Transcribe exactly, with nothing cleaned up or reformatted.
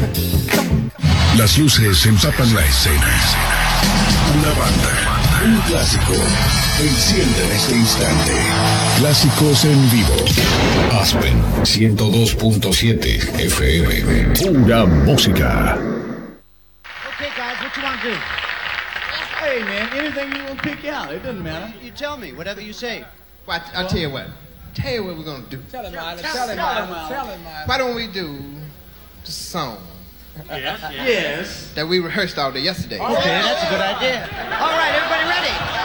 Las luces empapan la escena. Una banda, un clásico, enciende en este instante. Clásicos en vivo. Aspen ciento dos punto siete F M. Pura música. Okay, guys, what you want to do? Hey, man, anything you want to pick out. It doesn't matter. You tell me, whatever you say. Well, I, I'll tell you what. Tell you what we're going to do. Tell him, Myla. Tell- Tell him, tell him, Myla. Myla. Tell him, Myla. Why don't we do the song Yes, yes. that we rehearsed all day yesterday? Okay, that's a good idea. All right, everybody ready?